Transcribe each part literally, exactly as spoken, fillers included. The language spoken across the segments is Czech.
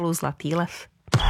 Zlatý lev.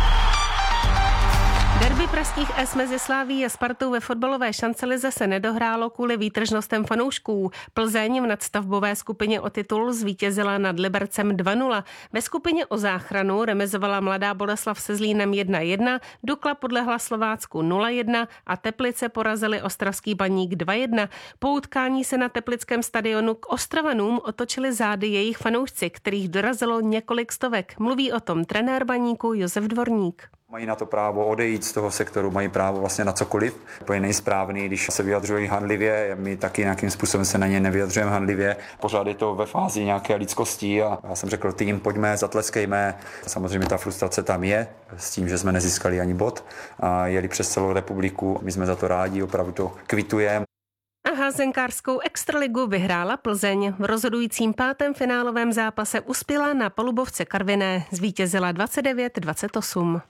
Derby pražských S mezi Slavií a Spartou ve fotbalové šancelize se nedohrálo kvůli výtržnostem fanoušků. Plzeň v nadstavbové skupině o titul zvítězila nad Libercem dva nula. Ve skupině o záchranu remizovala Mladá Boleslav se Zlínem jedna jedna, Dukla podlehla Slovácku nula jedna a Teplice porazili Ostravský Baník dva jedna. Po utkání se na teplickém stadionu k Ostravanům otočili zády jejich fanoušci, kterých dorazilo několik stovek. Mluví o tom trenér Baníku Josef Dvorník. Mají na to právo odejít z toho sektoru, mají právo vlastně na cokoliv. To je nejsprávný, když se vyjadřují hanlivě, my taky nějakým způsobem se na ně nevyjadřujeme hanlivě. Pořád je to ve fázi nějaké lidskosti a já jsem řekl tým, pojďme, zatleskejme. Samozřejmě ta frustrace tam je s tím, že jsme nezískali ani bod a jeli přes celou republiku. My jsme za to rádi, opravdu to kvitujeme. A házenkářskou extraligu vyhrála Plzeň. V rozhodujícím pátém finálovém zápase uspěla na palubovce Karviné. Zvítězila dvacet devět dvacet osm.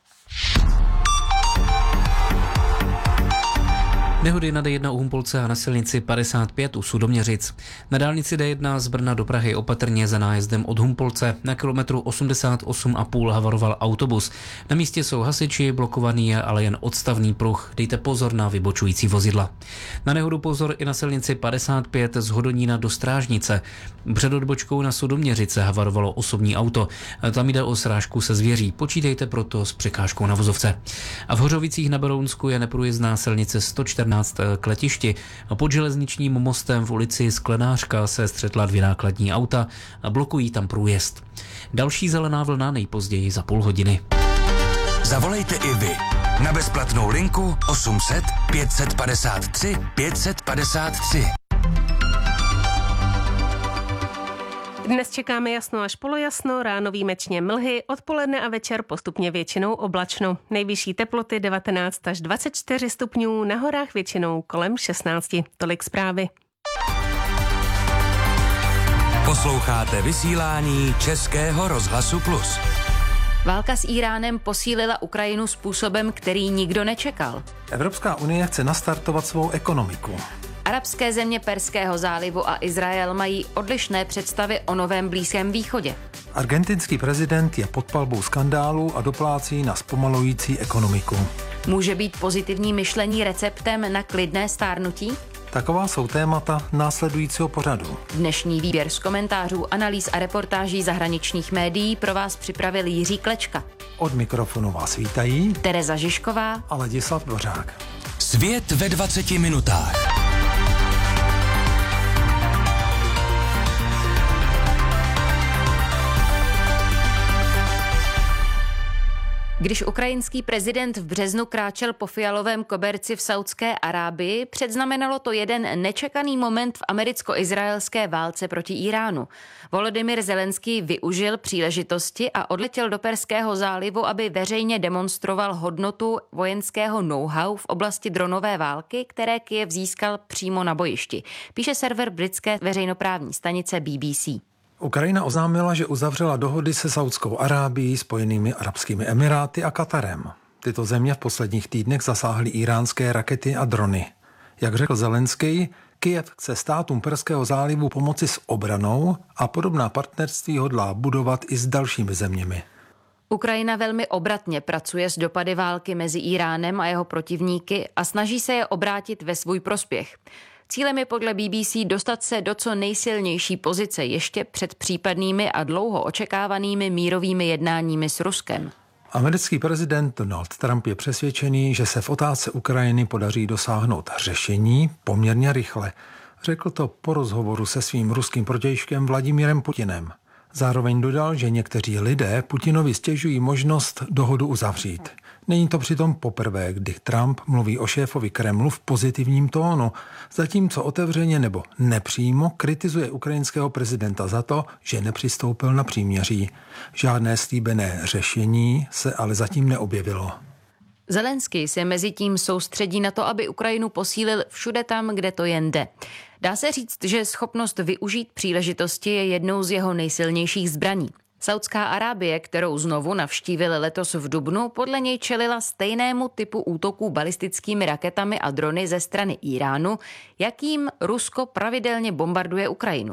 Nehody na D jedna u Humpolce a na silnici padesát pět u Sudoměřic. Na dálnici D jedna z Brna do Prahy opatrně za nájezdem od Humpolce. Na kilometru osmdesát osm a půl havaroval autobus. Na místě jsou hasiči, blokovaný je ale jen odstavný pruh. Dejte pozor na vybočující vozidla. Na nehodu pozor i na silnici padesát pět z Hodonína do Strážnice. Před odbočkou na Sudoměřice havarovalo osobní auto. Tam jde o srážku se zvěří. Počítejte proto s překážkou na vozovce. A v Hořovicích na Berounsku je neprůjezdná silnice sto čtrnáct k letišti. Pod železničním mostem v ulici Sklenářka se střetla dvě nákladní auta a blokují tam průjezd. Další zelená vlna nejpozději za půl hodiny. Zavolejte i vy na bezplatnou linku osm set pět padesát tři pět padesát tři. Dnes čekáme jasno až polojasno, ráno výjimečně mlhy, odpoledne a večer postupně většinou oblačno. Nejvyšší teploty devatenáct až dvacet čtyři stupňů, na horách většinou kolem šestnáct. Tolik zprávy. Posloucháte vysílání Českého rozhlasu Plus. Válka s Íránem posílila Ukrajinu způsobem, který nikdo nečekal. Evropská unie chce nastartovat svou ekonomiku. Arabské země Perského zálivu a Izrael mají odlišné představy o novém Blízkém východě. Argentinský prezident je pod palbou skandálu a doplácí na zpomalující ekonomiku. Může být pozitivní myšlení receptem na klidné stárnutí? Taková jsou témata následujícího pořadu. Dnešní výběr z komentářů, analýz a reportáží zahraničních médií pro vás připravil Jiří Klečka. Od mikrofonu vás vítají Tereza Žižková a Ladislav Dvořák. Svět ve dvaceti minutách. Když ukrajinský prezident v březnu kráčel po fialovém koberci v Saudské Arábii, předznamenalo to jeden nečekaný moment v americko-izraelské válce proti Íránu. Volodymyr Zelenský využil příležitosti a odletěl do Perského zálivu, aby veřejně demonstroval hodnotu vojenského know-how v oblasti dronové války, které Kyjev získal přímo na bojišti, píše server britské veřejnoprávní stanice B B C. Ukrajina oznámila, že uzavřela dohody se Saudskou Arábií, Spojenými arabskými emiráty a Katarem. Tyto země v posledních týdnech zasáhly íránské rakety a drony. Jak řekl Zelenský, Kyjev chce státům Perského zálivu pomoci s obranou a podobná partnerství hodlá budovat i s dalšími zeměmi. Ukrajina velmi obratně pracuje s dopady války mezi Íránem a jeho protivníky a snaží se je obrátit ve svůj prospěch. Cílem je podle B B C dostat se do co nejsilnější pozice ještě před případnými a dlouho očekávanými mírovými jednáními s Ruskem. Americký prezident Donald Trump je přesvědčený, že se v otázce Ukrajiny podaří dosáhnout řešení poměrně rychle. Řekl to po rozhovoru se svým ruským protějškem Vladimírem Putinem. Zároveň dodal, že někteří lidé Putinovi stěžují možnost dohodu uzavřít. Není to přitom poprvé, kdy Trump mluví o šéfovi Kremlu v pozitivním tónu, zatímco otevřeně nebo nepřímo kritizuje ukrajinského prezidenta za to, že nepřistoupil na příměří. Žádné slíbené řešení se ale zatím neobjevilo. Zelenský se mezitím soustředí na to, aby Ukrajinu posílil všude tam, kde to jen jde. Dá se říct, že schopnost využít příležitosti je jednou z jeho nejsilnějších zbraní. Saudská Arábie, kterou znovu navštívil letos v dubnu, podle něj čelila stejnému typu útoků balistickými raketami a drony ze strany Íránu, jakým Rusko pravidelně bombarduje Ukrajinu.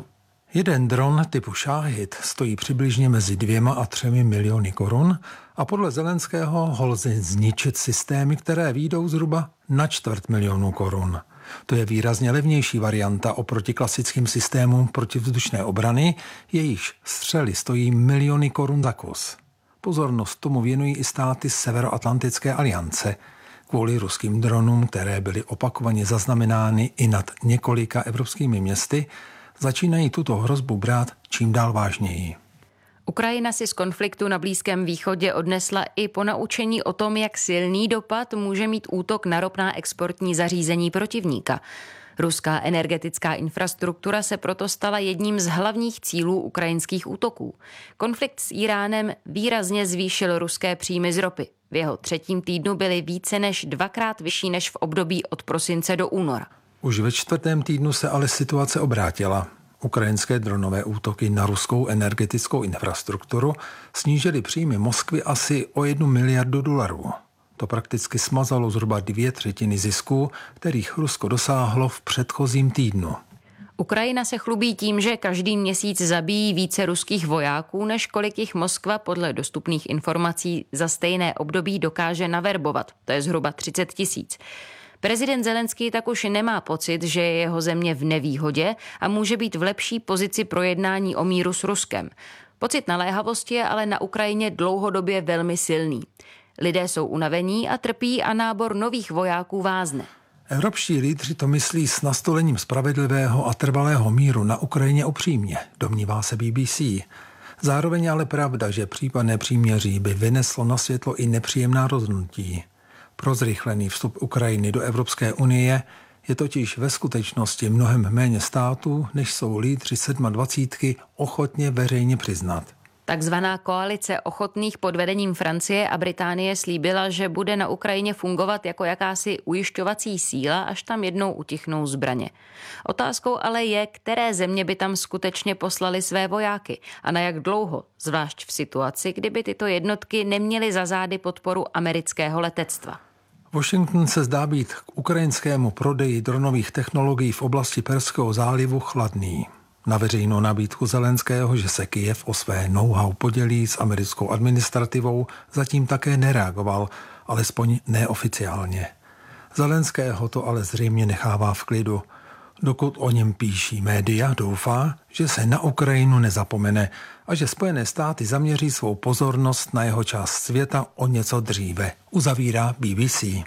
Jeden dron typu Šáhid stojí přibližně mezi dvěma a třemi miliony korun a podle Zelenského ho lze zničit systémy, které výjdou zhruba na čtvrt milionu korun. To je výrazně levnější varianta oproti klasickým systémům protivzdušné obrany, jejichž střely stojí miliony korun za kus. Pozornost tomu věnují i státy Severoatlantické aliance kvůli ruským dronům, které byly opakovaně zaznamenány i nad několika evropskými městy, začínají tuto hrozbu brát čím dál vážněji. Ukrajina si z konfliktu na Blízkém východě odnesla i ponaučení o tom, jak silný dopad může mít útok na ropná exportní zařízení protivníka. Ruská energetická infrastruktura se proto stala jedním z hlavních cílů ukrajinských útoků. Konflikt s Íránem výrazně zvýšil ruské příjmy z ropy. V jeho třetím týdnu byly více než dvakrát vyšší než v období od prosince do února. Už ve čtvrtém týdnu se ale situace obrátila. Ukrajinské dronové útoky na ruskou energetickou infrastrukturu snížily příjmy Moskvy asi o jednu miliardu dolarů. To prakticky smazalo zhruba dvě třetiny zisků, kterých Rusko dosáhlo v předchozím týdnu. Ukrajina se chlubí tím, že každý měsíc zabíjí více ruských vojáků, než kolik jich Moskva podle dostupných informací za stejné období dokáže naverbovat. To je zhruba třicet tisíc. Prezident Zelenský tak už nemá pocit, že je jeho země v nevýhodě a může být v lepší pozici pro jednání o míru s Ruskem. Pocit naléhavosti je ale na Ukrajině dlouhodobě velmi silný. Lidé jsou unavení a trpí a nábor nových vojáků vázne. Evropští lídři to myslí s nastolením spravedlivého a trvalého míru na Ukrajině upřímně, domnívá se B B C. Zároveň ale pravda, že případné příměří by vyneslo na světlo i nepříjemná rozhodnutí. Pro zrychlený vstup Ukrajiny do Evropské unie je totiž ve skutečnosti mnohem méně států, než jsou lídři sedmadvacítky ochotně veřejně přiznat. Takzvaná koalice ochotných pod vedením Francie a Británie slíbila, že bude na Ukrajině fungovat jako jakási ujišťovací síla, až tam jednou utichnou zbraně. Otázkou ale je, které země by tam skutečně poslali své vojáky a na jak dlouho, zvlášť v situaci, kdyby tyto jednotky neměly za zády podporu amerického letectva. Washington se zdá být k ukrajinskému prodeji dronových technologií v oblasti Perského zálivu chladný. Na veřejnou nabídku Zelenského, že se Kyjev o své know-how podělí s americkou administrativou, zatím také nereagoval, alespoň neoficiálně. Zelenského to ale zřejmě nechává v klidu. Dokud o něm píší média, doufá, že se na Ukrajinu nezapomene a že Spojené státy zaměří svou pozornost na jeho část světa o něco dříve, uzavírá B B C.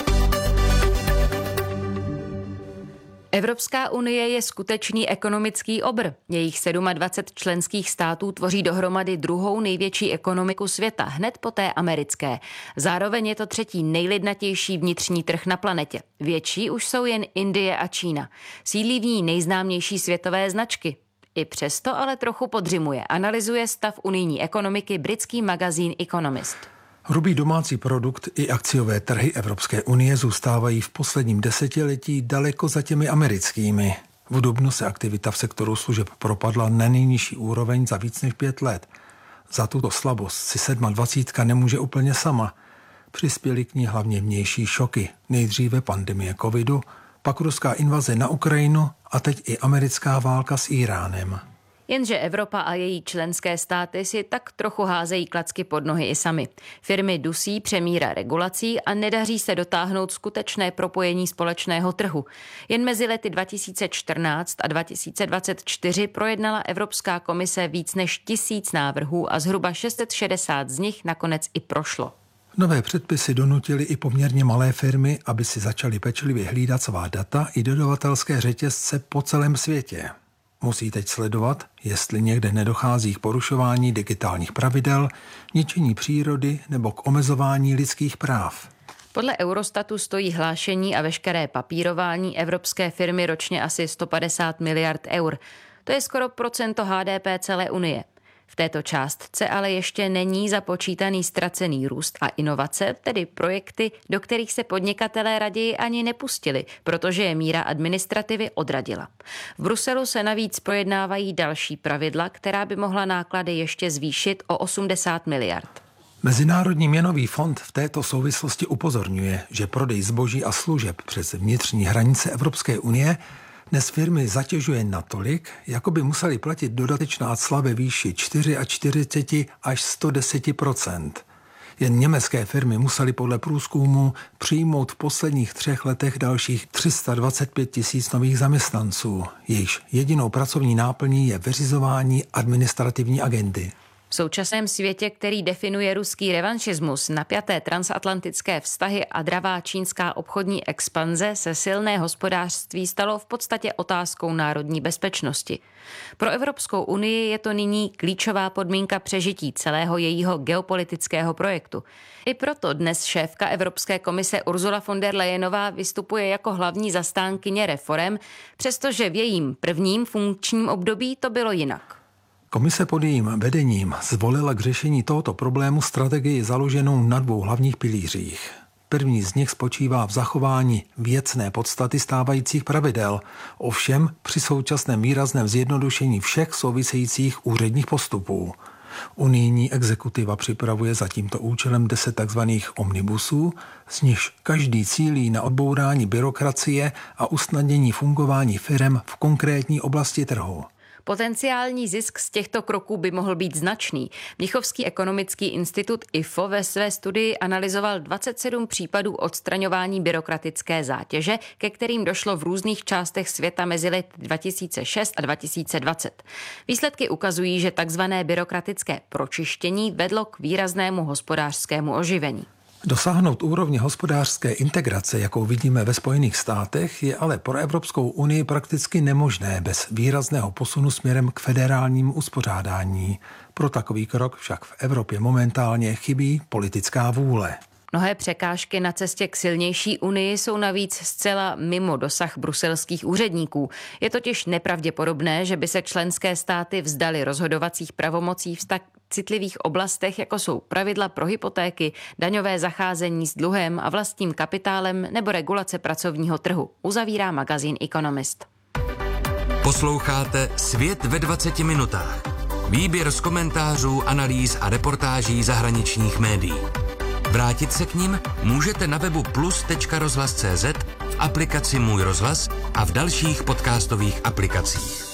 Evropská unie je skutečný ekonomický obr. Jejich dvacet sedm členských států tvoří dohromady druhou největší ekonomiku světa, hned po té americké. Zároveň je to třetí nejlidnatější vnitřní trh na planetě. Větší už jsou jen Indie a Čína. Sídlí v ní nejznámější světové značky. I přesto ale trochu podřimuje. Analyzuje stav unijní ekonomiky britský magazín Economist. Hrubý domácí produkt i akciové trhy Evropské unie zůstávají v posledním desetiletí daleko za těmi americkými. V dubnu se aktivita v sektoru služeb propadla na nejnižší úroveň za víc než pět let. Za tuto slabost si dvacet sedm nemůže úplně sama. Přispěly k ní hlavně vnější šoky, nejdříve pandemie covidu, pak ruská invaze na Ukrajinu a teď i americká válka s Íránem. Jenže Evropa a její členské státy si tak trochu házejí klacky pod nohy i sami. Firmy dusí přemíra regulací a nedaří se dotáhnout skutečné propojení společného trhu. Jen mezi lety dva tisíce čtrnáct a dva tisíce dvacet čtyři projednala Evropská komise víc než tisíc návrhů a zhruba šest set šedesát z nich nakonec i prošlo. Nové předpisy donutily i poměrně malé firmy, aby si začaly pečlivě hlídat svá data i dodavatelské řetězce po celém světě. Musí teď sledovat, jestli někde nedochází k porušování digitálních pravidel, ničení přírody nebo k omezování lidských práv. Podle Eurostatu stojí hlášení a veškeré papírování evropské firmy ročně asi sto padesát miliard eur. To je skoro procento H D P celé Unie. V této částce ale ještě není započítaný ztracený růst a inovace, tedy projekty, do kterých se podnikatelé raději ani nepustili, protože je míra administrativy odradila. V Bruselu se navíc projednávají další pravidla, která by mohla náklady ještě zvýšit o osmdesát miliard. Mezinárodní měnový fond v této souvislosti upozorňuje, že prodej zboží a služeb přes vnitřní hranice Evropské unie Dnes firmy zatěžuje natolik, jako by museli platit dodatečná cla ve výši čtyřicet čtyři až sto deset procent. Jen německé firmy musely podle průzkumu přijmout v posledních třech letech dalších tři sta dvacet pět tisíc nových zaměstnanců, jejichž jedinou pracovní náplní je vyřizování administrativní agendy. V současném světě, který definuje ruský revanšismus, napjaté transatlantické vztahy a dravá čínská obchodní expanze, se silné hospodářství stalo v podstatě otázkou národní bezpečnosti. Pro Evropskou unii je to nyní klíčová podmínka přežití celého jejího geopolitického projektu. I proto dnes šéfka Evropské komise Ursula von der Leyenová vystupuje jako hlavní zastánkyně reforem, přestože v jejím prvním funkčním období to bylo jinak. Komise pod jejím vedením zvolila k řešení tohoto problému strategii založenou na dvou hlavních pilířích. První z nich spočívá v zachování věcné podstaty stávajících pravidel, ovšem při současném výrazném zjednodušení všech souvisejících úředních postupů. Unijní exekutiva připravuje za tímto účelem deset takzvaných omnibusů, z nichž každý cílí na odbourání byrokracie a usnadnění fungování firem v konkrétní oblasti trhu. Potenciální zisk z těchto kroků by mohl být značný. Mnichovský ekonomický institut I F O ve své studii analyzoval dvacet sedm případů odstraňování byrokratické zátěže, ke kterým došlo v různých částech světa mezi lety dva tisíce šest a dva tisíce dvacet. Výsledky ukazují, že takzvané byrokratické pročištění vedlo k výraznému hospodářskému oživení. Dosáhnout úrovně hospodářské integrace, jakou vidíme ve Spojených státech, je ale pro Evropskou unii prakticky nemožné bez výrazného posunu směrem k federálnímu uspořádání. Pro takový krok však v Evropě momentálně chybí politická vůle. Mnohé překážky na cestě k silnější unii jsou navíc zcela mimo dosah bruselských úředníků. Je totiž nepravděpodobné, že by se členské státy vzdaly rozhodovacích pravomocí v tak citlivých oblastech, jako jsou pravidla pro hypotéky, daňové zacházení s dluhem a vlastním kapitálem nebo regulace pracovního trhu, uzavírá magazín Economist. Posloucháte Svět ve dvaceti minutách. Výběr z komentářů, analýz a reportáží zahraničních médií. Vrátit se k nim můžete na webu plus tečka rozhlas tečka cé zet, v aplikaci Můj rozhlas a v dalších podcastových aplikacích.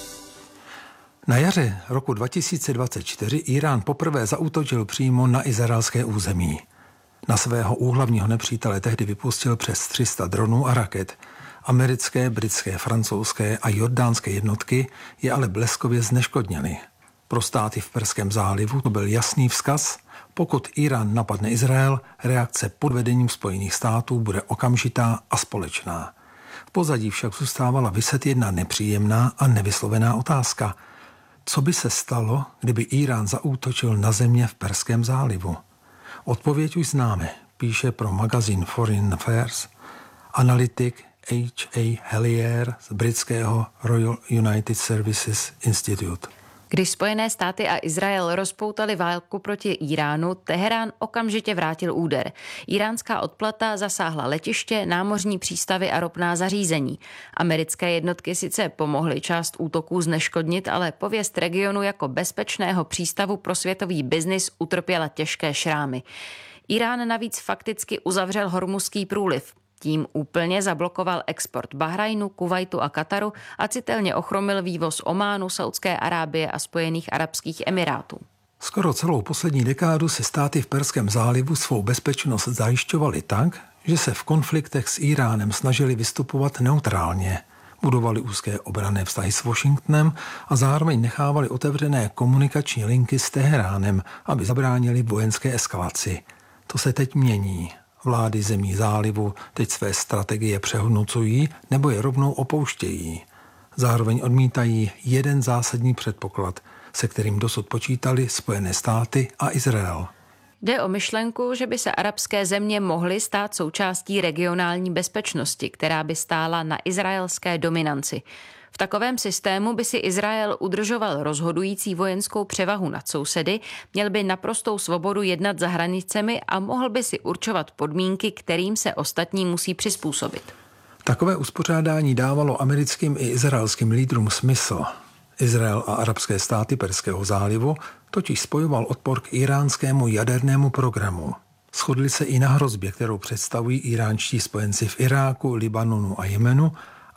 Na jaře roku dva tisíce dvacet čtyři Irán poprvé zaútočil přímo na izraelské území. Na svého úhlavního nepřítele tehdy vypustil přes tři sta dronů a raket. Americké, britské, francouzské a jordánské jednotky je ale bleskově zneškodnily. Pro státy v Perském zálivu to byl jasný vzkaz: pokud Irán napadne Izrael, reakce pod vedením Spojených států bude okamžitá a společná. V pozadí však zůstávala viset jedna nepříjemná a nevyslovená otázka. Co by se stalo, kdyby Irán zaútočil na země v Perském zálivu? Odpověď už známe, píše pro magazín Foreign Affairs analytik H A Hellier z britského Royal United Services Institute. Když Spojené státy a Izrael rozpoutali válku proti Iránu, Teherán okamžitě vrátil úder. Iránská odplata zasáhla letiště, námořní přístavy a ropná zařízení. Americké jednotky sice pomohly část útoků zneškodnit, ale pověst regionu jako bezpečného přístavu pro světový biznis utrpěla těžké šrámy. Irán navíc fakticky uzavřel Hormuzský průliv. Tím úplně zablokoval export Bahrajnu, Kuvajtu a Kataru a citelně ochromil vývoz Ománu, Saudské Arábie a Spojených arabských emirátů. Skoro celou poslední dekádu si státy v Perském zálivu svou bezpečnost zajišťovaly tak, že se v konfliktech s Iránem snažili vystupovat neutrálně. Budovali úzké obranné vztahy s Washingtonem a zároveň nechávali otevřené komunikační linky s Teheránem, aby zabránili vojenské eskalaci. To se teď mění. Vlády zemí zálivu teď své strategie přehodnocují nebo je rovnou opouštějí. Zároveň odmítají jeden zásadní předpoklad, se kterým dosud počítali Spojené státy a Izrael. Jde o myšlenku, že by se arabské země mohly stát součástí regionální bezpečnosti, která by stála na izraelské dominanci. V takovém systému by si Izrael udržoval rozhodující vojenskou převahu nad sousedy, měl by naprostou svobodu jednat za hranicemi a mohl by si určovat podmínky, kterým se ostatní musí přizpůsobit. Takové uspořádání dávalo americkým i izraelským lídrům smysl. Izrael a arabské státy Perského zálivu totiž spojoval odpor k iránskému jadernému programu. Shodli se i na hrozbě, kterou představují iránští spojenci v Iráku, Libanonu a Jemenu,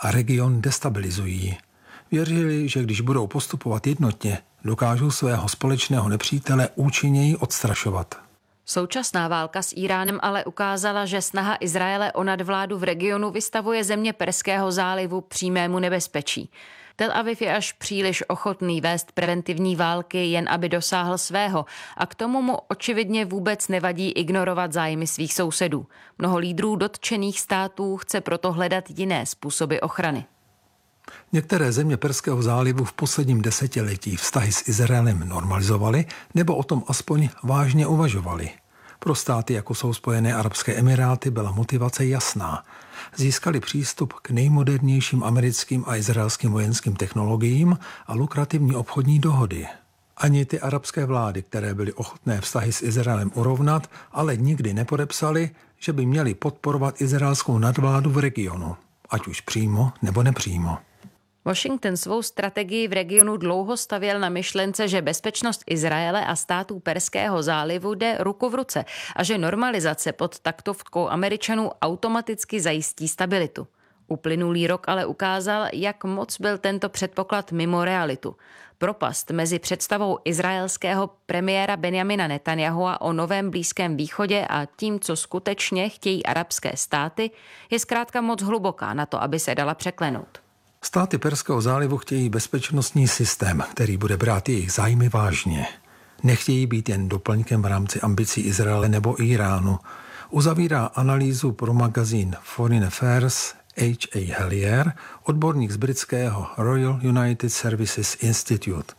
a region destabilizují. Věřili, že když budou postupovat jednotně, dokážou svého společného nepřítele účinněji odstrašovat. Současná válka s Íránem ale ukázala, že snaha Izraele o nadvládu v regionu vystavuje země Perského zálivu přímému nebezpečí. Tel Aviv je až příliš ochotný vést preventivní války, jen aby dosáhl svého, a k tomu mu očividně vůbec nevadí ignorovat zájmy svých sousedů. Mnoho lídrů dotčených států chce proto hledat jiné způsoby ochrany. Některé země Perského zálivu v posledním desetiletí vztahy s Izraelem normalizovaly nebo o tom aspoň vážně uvažovaly. Pro státy, jako jsou Spojené arabské emiráty, byla motivace jasná. Získali přístup k nejmodernějším americkým a izraelským vojenským technologiím a lukrativní obchodní dohody. Ani ty arabské vlády, které byly ochotné vztahy s Izraelem urovnat, ale nikdy nepodepsali, že by měli podporovat izraelskou nadvládu v regionu, ať už přímo nebo nepřímo. Washington svou strategii v regionu dlouho stavěl na myšlence, že bezpečnost Izraele a států Perského zálivu jde ruku v ruce a že normalizace pod taktovkou Američanů automaticky zajistí stabilitu. Uplynulý rok ale ukázal, jak moc byl tento předpoklad mimo realitu. Propast mezi představou izraelského premiéra Benjamina Netanyahua o novém Blízkém východě a tím, co skutečně chtějí arabské státy, je zkrátka moc hluboká na to, aby se dala překlenout. Státy Perského zálivu chtějí bezpečnostní systém, který bude brát jejich zájmy vážně. Nechtějí být jen doplňkem v rámci ambicí Izraele nebo Iránu. Uzavírá analýzu pro magazín Foreign Affairs H A Hellier, odborník z britského Royal United Services Institute.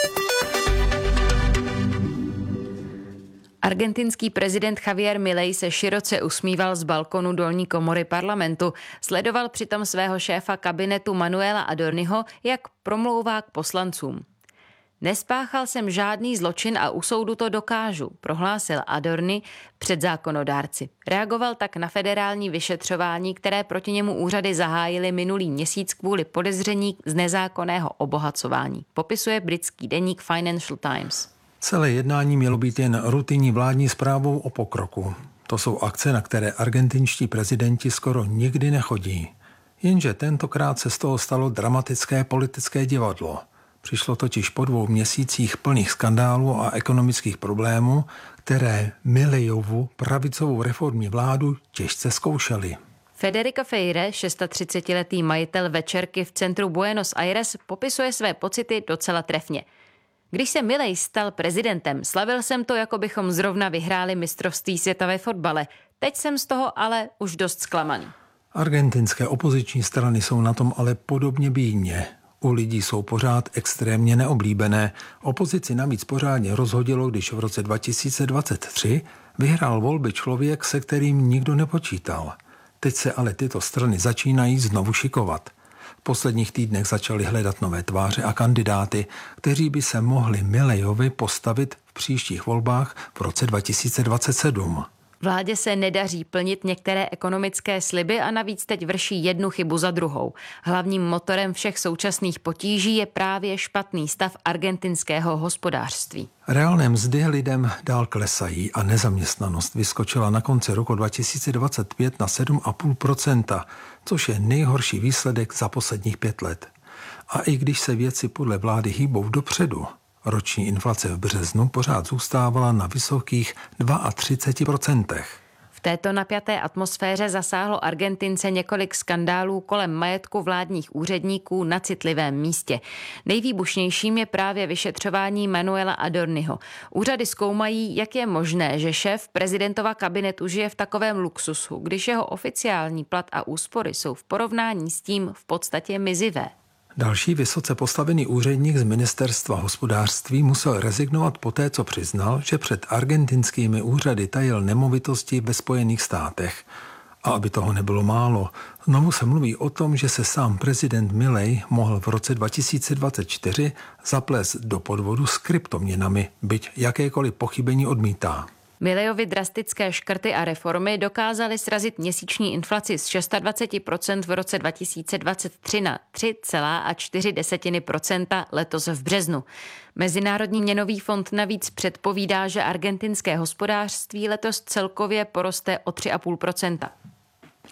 Argentinský prezident Javier Milei se široce usmíval z balkonu dolní komory parlamentu. Sledoval přitom svého šéfa kabinetu Manuela Adorniho, jak promlouvá k poslancům. Nespáchal jsem žádný zločin a u soudu to dokážu, prohlásil Adorni před zákonodárci. Reagoval tak na federální vyšetřování, které proti němu úřady zahájily minulý měsíc kvůli podezření z nezákonného obohacování. Popisuje britský deník Financial Times. Celé jednání mělo být jen rutinní vládní zprávou o pokroku. To jsou akce, na které argentinští prezidenti skoro nikdy nechodí. Jenže tentokrát se z toho stalo dramatické politické divadlo. Přišlo totiž po dvou měsících plných skandálů a ekonomických problémů, které Mileiovu pravicovou reformní vládu těžce zkoušely. Federico Feire, třicetišestiletý majitel večerky v centru Buenos Aires, popisuje své pocity docela trefně. Když se Milei stal prezidentem, slavil jsem to, jako bychom zrovna vyhráli mistrovství světa ve fotbale. Teď jsem z toho ale už dost zklamaný. Argentinské opoziční strany jsou na tom ale podobně bídně. U lidí jsou pořád extrémně neoblíbené. Opozici navíc pořádně rozhodilo, když v roce dva tisíce dvacet tři vyhrál volby člověk, se kterým nikdo nepočítal. Teď se ale tyto strany začínají znovu šikovat. V posledních týdnech začali hledat nové tváře a kandidáty, kteří by se mohli Mileiovi postavit v příštích volbách v roce dva tisíce dvacet sedm. Vládě se nedaří plnit některé ekonomické sliby a navíc teď vrší jednu chybu za druhou. Hlavním motorem všech současných potíží je právě špatný stav argentinského hospodářství. Reálné mzdy lidem dál klesají a nezaměstnanost vyskočila na konci roku dva tisíce dvacet pět na sedm celá pět procenta, což je nejhorší výsledek za posledních pět let. A i když se věci podle vlády hýbou dopředu, roční inflace v březnu pořád zůstávala na vysokých třicet dva procent. V této napjaté atmosféře zasáhlo Argentince několik skandálů kolem majetku vládních úředníků na citlivém místě. Nejvýbušnějším je právě vyšetřování Manuela Adorniho. Úřady zkoumají, jak je možné, že šéf prezidentova kabinetu žije v takovém luxusu, když jeho oficiální plat a úspory jsou v porovnání s tím v podstatě mizivé. Další vysoce postavený úředník z ministerstva hospodářství musel rezignovat poté, co přiznal, že před argentinskými úřady tajil nemovitosti ve Spojených státech. A aby toho nebylo málo, znovu se mluví o tom, že se sám prezident Milei mohl v roce dva tisíce dvacet čtyři zaplést do podvodu s kryptoměnami, byť jakékoliv pochybení odmítá. Mileiovi drastické škrty a reformy dokázaly srazit měsíční inflaci z dvacet šest procent v roce dva tisíce dvacet tři na tři celá čtyři procenta letos v březnu. Mezinárodní měnový fond navíc předpovídá, že argentinské hospodářství letos celkově poroste o tři celá pět procenta.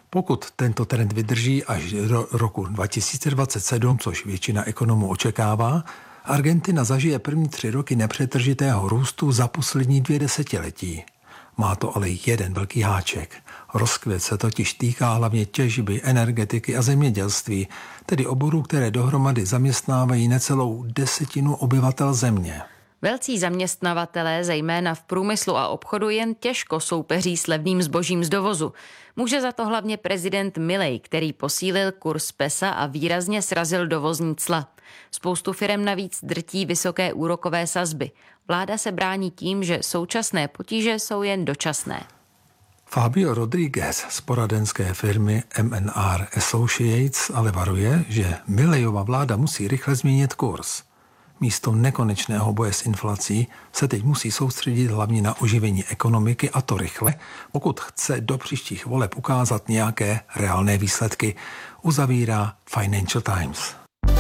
Pokud tento trend vydrží až do roku dva tisíce dvacet sedm, což většina ekonomů očekává, Argentina zažije první tři roky nepřetržitého růstu za poslední dvě desetiletí. Má to ale jeden velký háček. Rozkvět se totiž týká hlavně těžby, energetiky a zemědělství, tedy oborů, které dohromady zaměstnávají necelou desetinu obyvatel země. Velcí zaměstnavatelé, zejména v průmyslu a obchodu, jen těžko soupeří s levným zbožím z dovozu. Může za to hlavně prezident Milei, který posílil kurz pesa a výrazně srazil dovozní cla. Spoustu firem navíc drtí vysoké úrokové sazby. Vláda se brání tím, že současné potíže jsou jen dočasné. Fabio Rodriguez z poradenské firmy M and R Associates ale varuje, že Mileiova vláda musí rychle změnit kurz. Místo nekonečného boje s inflací se teď musí soustředit hlavně na oživení ekonomiky, a to rychle, pokud chce do příštích voleb ukázat nějaké reálné výsledky, uzavírá Financial Times.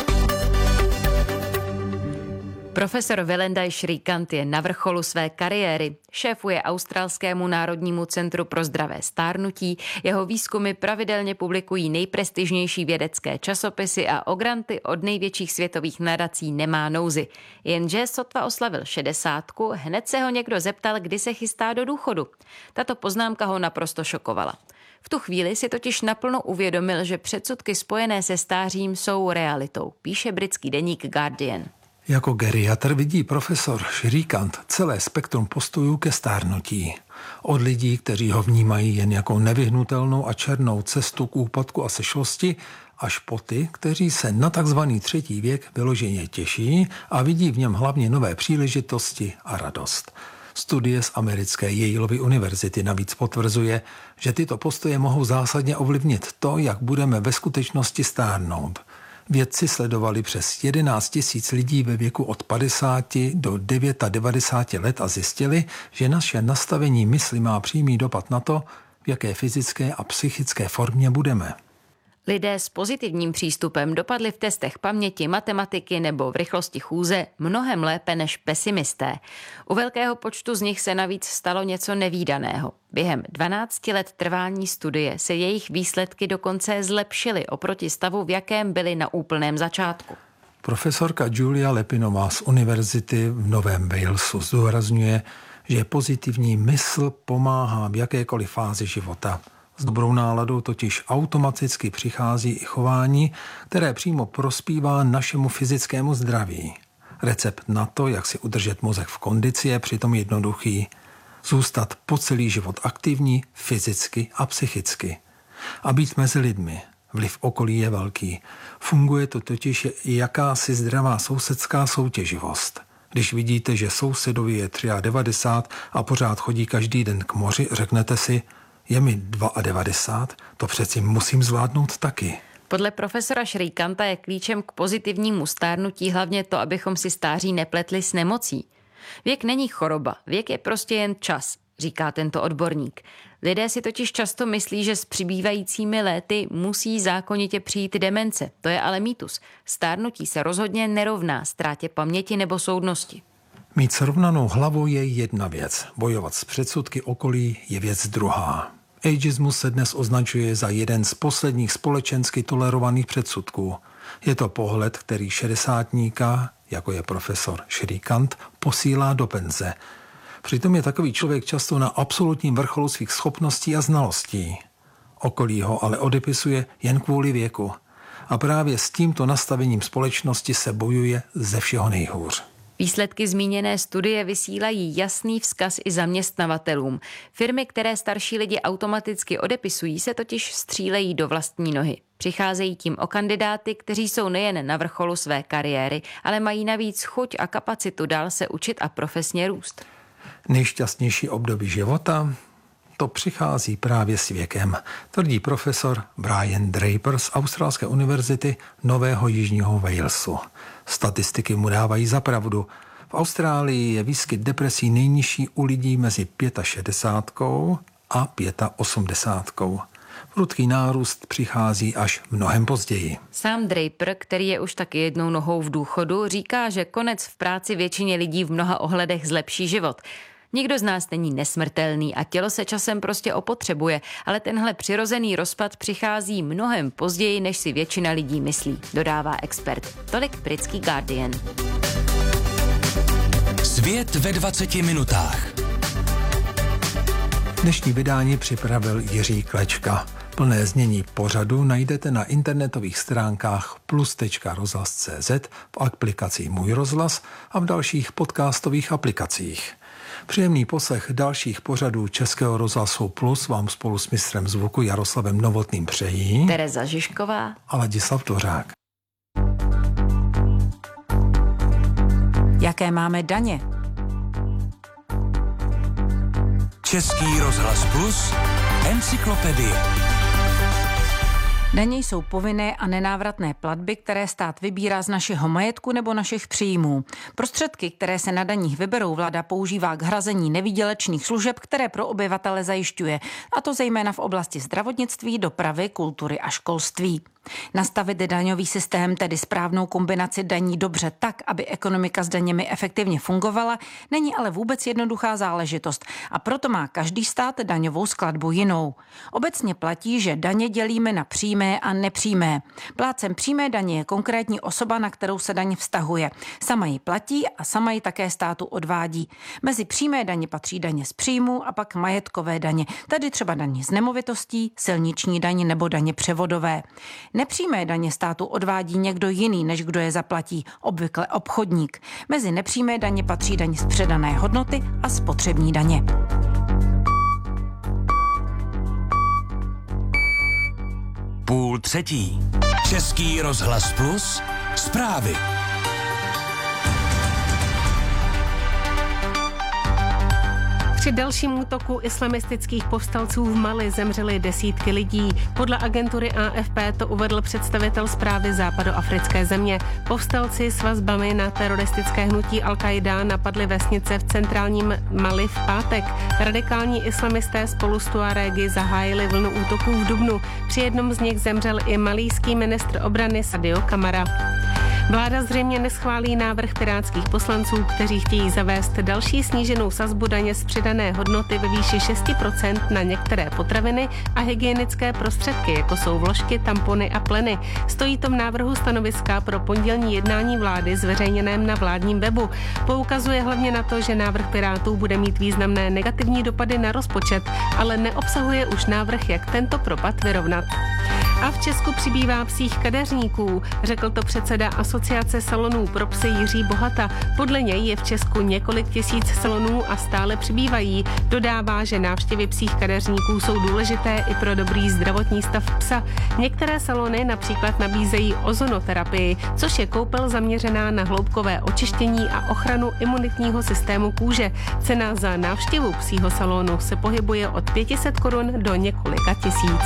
Profesor Velendaj Shrikant je na vrcholu své kariéry. Šéfuje Australskému národnímu centru pro zdravé stárnutí. Jeho výzkumy pravidelně publikují nejprestižnější vědecké časopisy a o granty od největších světových nadací nemá nouzy. Jenže sotva oslavil šedesátku, hned se ho někdo zeptal, kdy se chystá do důchodu. Tato poznámka ho naprosto šokovala. V tu chvíli si totiž naplno uvědomil, že předsudky spojené se stářím jsou realitou, píše britský deník Guardian. Jako geriatr vidí profesor Shrikant celé spektrum postojů ke stárnutí. Od lidí, kteří ho vnímají jen jako nevyhnutelnou a černou cestu k úpadku a sešlosti, až po ty, kteří se na takzvaný třetí věk vyloženě těší a vidí v něm hlavně nové příležitosti a radost. Studie z americké Yaleovy univerzity navíc potvrzuje, že tyto postoje mohou zásadně ovlivnit to, jak budeme ve skutečnosti stárnout. Vědci sledovali přes jedenáct tisíc lidí ve věku od padesáti do devadesáti devěti let a zjistili, že naše nastavení mysli má přímý dopad na to, v jaké fyzické a psychické formě budeme. Lidé s pozitivním přístupem dopadli v testech paměti, matematiky nebo v rychlosti chůze mnohem lépe než pesimisté. U velkého počtu z nich se navíc stalo něco nevídaného. Během dvanácti let trvání studie se jejich výsledky dokonce zlepšily oproti stavu, v jakém byly na úplném začátku. Profesorka Julia Lepinová z univerzity v Novém Walesu zdůrazňuje, že pozitivní mysl pomáhá v jakékoliv fázi života. S dobrou náladou totiž automaticky přichází i chování, které přímo prospívá našemu fyzickému zdraví. Recept na to, jak si udržet mozek v kondici, je přitom jednoduchý. Zůstat po celý život aktivní, fyzicky a psychicky. A být mezi lidmi. Vliv okolí je velký. Funguje to totiž i jakási zdravá sousedská soutěživost. Když vidíte, že sousedovi je devadesát tři a pořád chodí každý den k moři, řeknete si, je mi devadesát dva, to přeci musím zvládnout taky. Podle profesora Shrikanta je klíčem k pozitivnímu stárnutí hlavně to, abychom si stáří nepletli s nemocí. Věk není choroba, věk je prostě jen čas, říká tento odborník. Lidé si totiž často myslí, že s přibývajícími léty musí zákonitě přijít demence. To je ale mýtus. Stárnutí se rozhodně nerovná ztrátě paměti nebo soudnosti. Mít srovnanou hlavu je jedna věc, bojovat s předsudky okolí je věc druhá. Ageismus se dnes označuje za jeden z posledních společensky tolerovaných předsudků. Je to pohled, který šedesátníka, jako je profesor Shrikant, posílá do penze. Přitom je takový člověk často na absolutním vrcholu svých schopností a znalostí. Okolí ho ale odepisuje jen kvůli věku. A právě s tímto nastavením společnosti se bojuje ze všeho nejhůř. Výsledky zmíněné studie vysílají jasný vzkaz i zaměstnavatelům. Firmy, které starší lidi automaticky odepisují, se totiž střílejí do vlastní nohy. Přicházejí tím o kandidáty, kteří jsou nejen na vrcholu své kariéry, ale mají navíc chuť a kapacitu dál se učit a profesně růst. Nejšťastnější období života? To přichází právě s věkem, tvrdí profesor Brian Draper z Australské univerzity Nového Jižního Walesu. Statistiky mu dávají za pravdu. V Austrálii je výskyt depresí nejnižší u lidí mezi šedesátkou pět a osmdesátkou. Prudký nárůst přichází až mnohem později. Sám Draper, který je už taky jednou nohou v důchodu, říká, že konec v práci většině lidí v mnoha ohledech zlepší život. Nikdo z nás není nesmrtelný a tělo se časem prostě opotřebuje, ale tenhle přirozený rozpad přichází mnohem později, než si většina lidí myslí, dodává expert. Tolik britský Guardian. Svět ve dvaceti minutách. Dnešní vydání připravil Jiří Klečka. Plné znění pořadu najdete na internetových stránkách plus tečka rozhlas tečka cé zet, v aplikaci Můj rozhlas a v dalších podcastových aplikacích. Příjemný poslech dalších pořadů Českého rozhlasu Plus vám spolu s mistrem zvuku Jaroslavem Novotným přejí Tereza Žižková a Ladislav Dvořák. Jaké máme daně? Český rozhlas Plus, encyklopedie. Daně jsou povinné a nenávratné platby, které stát vybírá z našeho majetku nebo našich příjmů. Prostředky, které se na daních vyberou, vláda používá k hrazení nevýdělečných služeb, které pro obyvatele zajišťuje, a to zejména v oblasti zdravotnictví, dopravy, kultury a školství. Nastavit daňový systém, tedy správnou kombinaci daní dobře tak, aby ekonomika s daněmi efektivně fungovala, není ale vůbec jednoduchá záležitost a proto má každý stát daňovou skladbu jinou. Obecně platí, že daně dělíme na přímé a nepřímé. Plátcem přímé daně je konkrétní osoba, na kterou se daň vztahuje. Sama ji platí a sama ji také státu odvádí. Mezi přímé daně patří daně z příjmu a pak majetkové daně, tedy třeba daně z nemovitostí, silniční daně nebo daně převodové. Nepřímé daně státu odvádí někdo jiný, než kdo je zaplatí, obvykle obchodník. Mezi nepřímé daně patří daně z předané hodnoty a spotřební daně. Půl třetí. Český rozhlas Plus, zprávy. Při dalším útoku islamistických povstalců v Mali zemřely desítky lidí. Podle agentury A F P to uvedl představitel zprávy západoafrické země. Povstalci s vazbami na teroristické hnutí Al-Qaida napadli vesnice v centrálním Mali v pátek. Radikální islamisté spolu s Tuarégy zahájili vlnu útoků v dubnu. Při jednom z nich zemřel i malijský ministr obrany Sadio Kamara. Vláda zřejmě neschválí návrh pirátských poslanců, kteří chtějí zavést další sníženou sazbu daně z přidané hodnoty ve výši šest procent na některé potraviny a hygienické prostředky, jako jsou vložky, tampony a pleny. Stojí to v návrhu stanoviska pro pondělní jednání vlády zveřejněném na vládním webu. Poukazuje hlavně na to, že návrh Pirátů bude mít významné negativní dopady na rozpočet, ale neobsahuje už návrh, jak tento propad vyrovnat. A v Česku přibývá psích kadeřníků, řekl to předseda Asociace salonů pro psy Jiří Bohata. Podle něj je v Česku několik tisíc salonů a stále přibývají. Dodává, že návštěvy psích kadeřníků jsou důležité i pro dobrý zdravotní stav psa. Některé salony například nabízejí ozonoterapii, což je koupel zaměřená na hloubkové očištění a ochranu imunitního systému kůže. Cena za návštěvu psího salonu se pohybuje od pět set korun do několika tisíc.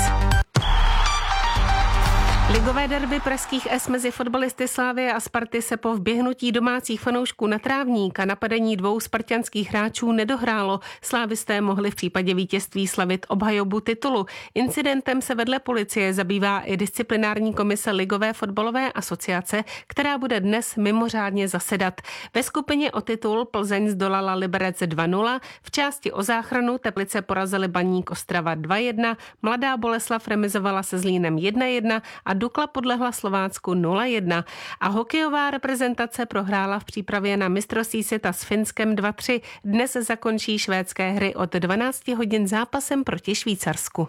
Ligové derby pražských S mezi fotbalisty Slavie a Sparty se po vběhnutí domácích fanoušků na trávník a napadení dvou spartanských hráčů nedohrálo. Slávisté mohli v případě vítězství slavit obhajobu titulu. Incidentem se vedle policie zabývá i disciplinární komise Ligové fotbalové asociace, která bude dnes mimořádně zasedat. Ve skupině o titul Plzeň zdolala Liberec dva nula, v části o záchranu Teplice porazili Baník Ostrava dva jedna, Mladá Boleslav remizovala se Zlínem jedna jedna a Dukla podlehla Slovácku nula jedna a hokejová reprezentace prohrála v přípravě na mistrovství světa s Finskem dva tři. Dnes zakončí švédské hry od dvanácti hodin zápasem proti Švýcarsku.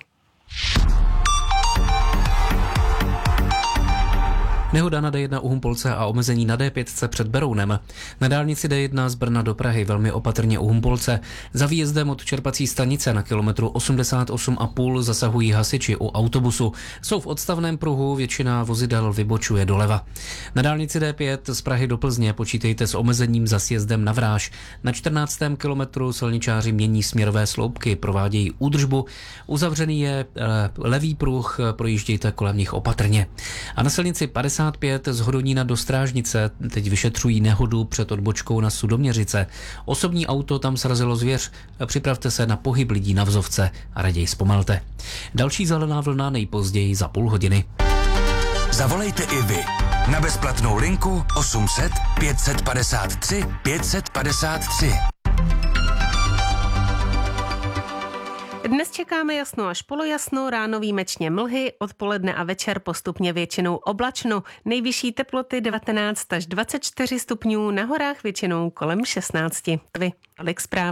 Nehoda na D jedna u Humpolce a omezení na D pět před Berounem. Na dálnici D jedna z Brna do Prahy velmi opatrně u Humpolce. Za výjezdem od čerpací stanice na kilometru osmdesát osm a půl zasahují hasiči u autobusu. Jsou v odstavném pruhu, většina vozidel vybočuje doleva. Na dálnici D pět z Prahy do Plzně počítejte s omezením za sjezdem na Vráž. Na čtrnáctém kilometru silničáři mění směrové sloupky, provádějí údržbu. Uzavřený je levý pruh, projíždějte kolem nich opatrně. A na silnici padesát pět z Hodonína do Strážnice teď vyšetřují nehodu před odbočkou na Sudoměřice. Osobní auto tam srazilo zvěř. Připravte se na pohyb lidí na vzovce a raději zpomalte. Další zelená vlna nejpozději za půl hodiny. Zavolejte i vy na bezplatnou linku osm set pět set padesát tři pět set padesát tři. Dnes čekáme jasno až polojasno, ráno výjimečně mlhy, odpoledne a večer postupně většinou oblačno. Nejvyšší teploty devatenáct až dvacet čtyři stupňů, na horách většinou kolem šestnáct. Tolik zpráv.